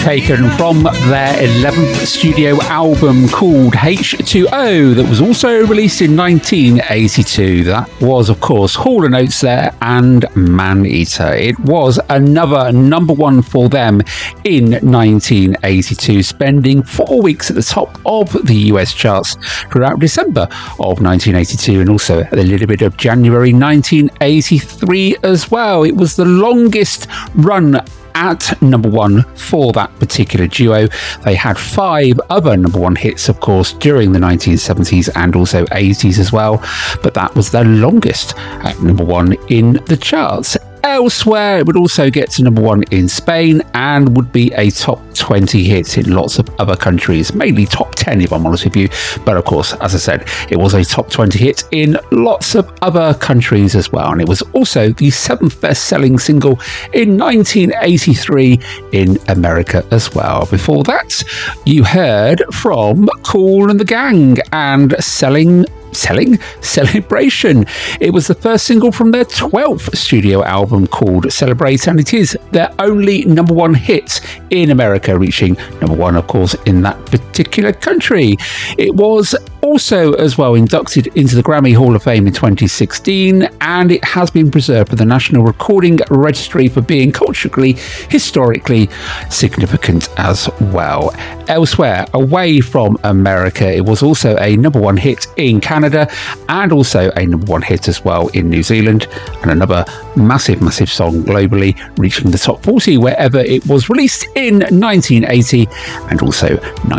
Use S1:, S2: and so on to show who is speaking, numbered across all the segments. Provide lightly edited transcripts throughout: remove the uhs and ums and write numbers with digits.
S1: taken from their 11th studio album called H2O that was also released in 1982. That was, of course, Hall & Oates there and Man-Eater. It was another number one for them in 1982, spending 4 weeks at the top of the US charts throughout December of 1982 and also a little bit of January 1983 as well. It was the longest run at number one for that particular duo. They had 5 other number one hits, of course, during the 1970s and also 80s as well, but that was their longest at number one in the charts. Elsewhere, it would also get to number one in Spain and would be a top 20 hit in lots of other countries, mainly top 10 if I'm honest with you. But of course, as I said, it was a top 20 hit in lots of other countries as well. And it was also the 7th best-selling single in 1983 in America as well. Before that, you heard from Kool and the Gang and Celebration. It was the first single from their 12th studio album called Celebrate, and it is their only number one hit in America, reaching number one, of course, in that particular country. It was also as well inducted into the Grammy Hall of Fame in 2016, and it has been preserved for the National Recording Registry for being culturally, historically significant as well. Elsewhere, away from America, it was also a number one hit in Canada and also a number one hit as well in New Zealand, and another massive song globally, reaching the top 40 wherever it was released in 1980 and also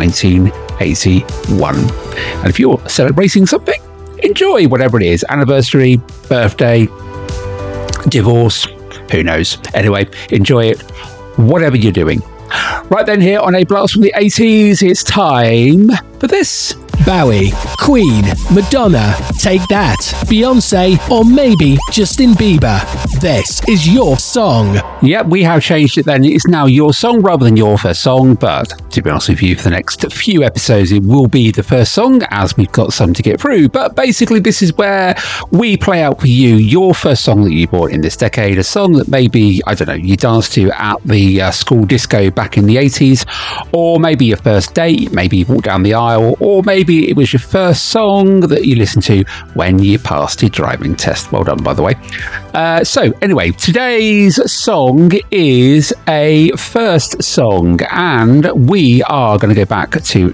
S1: 1981. And if you're celebrating something, enjoy whatever it is: anniversary, birthday, divorce, who knows. Anyway, enjoy it, whatever you're doing. Right then, here on A Blast from the 80s, it's time for this.
S2: Bowie, Queen, Madonna, Take That, Beyonce, or maybe Justin Bieber. This is your song.
S1: Yep, we have changed it then. It's now your song rather than your first song, but to be honest with you, for the next few episodes it will be the first song as we've got some to get through. But basically this is where we play out for you your first song that you bought in this decade, a song that maybe, I don't know, you danced to at the school disco back in the 80s, or maybe your first date, maybe you walked down the aisle, or maybe it was your first song that you listened to when you passed your driving test. Well done, by the way. So anyway, today's song is a first song, and we are going to go back to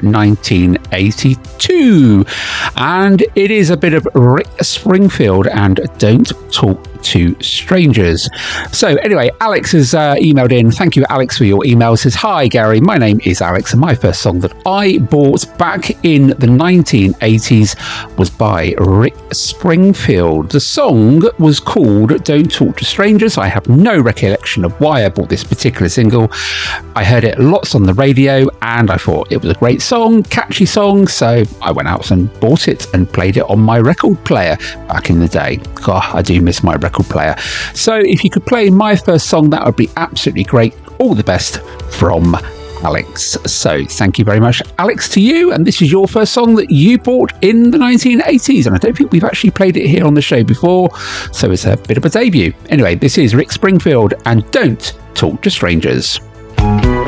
S1: 1982, and it is a bit of Rick Springfield and Don't Talk to Strangers. So anyway, Alex has emailed in. Thank you, Alex, for your email. Says, hi Gary, my name is Alex, and my first song that I bought back in the 1980s was by Rick Springfield. The song was called Don't Talk to Strangers. I have no recollection of why I bought this particular single. I heard it lots on the radio and I thought it was a great song, catchy song, so I went out and bought it and played it on my record player back in the day. God, I do miss my record player. So if you could play my first song, that would be absolutely great. All the best from Alex. So thank you very much, Alex, to you, and this is your first song that you bought in the 1980s, and I don't think we've actually played it here on the show before, so it's a bit of a debut. Anyway, this is Rick Springfield and Don't Talk to Strangers.